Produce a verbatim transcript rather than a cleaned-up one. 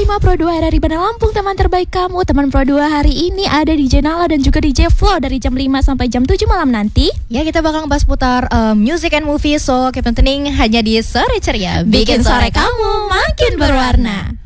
lima Pro dua dari Bandar Lampung, teman terbaik kamu. Teman Pro dua hari ini ada D J Nala dan juga D J Flo dari jam lima sampai jam tujuh malam nanti. Ya, kita bakal ngebahas putar um, music and movie. So, keep on tuning hanya di Sore Ceria, Bikin sore kamu makin berwarna.